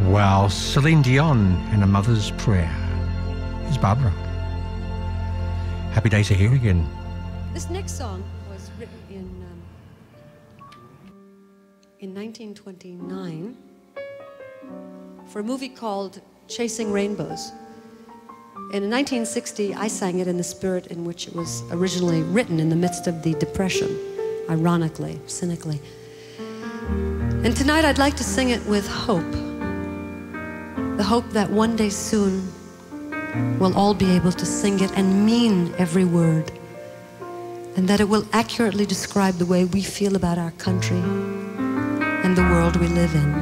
Wow, Celine Dion and A Mother's Prayer. Here's Barbara. Happy days are here again. This next song was written in 1929 for a movie called Chasing Rainbows. And in 1960, I sang it in the spirit in which it was originally written, in the midst of the Depression, ironically, cynically. And tonight I'd like to sing it with hope. The hope that one day soon we'll all be able to sing it and mean every word, and that it will accurately describe the way we feel about our country and the world we live in.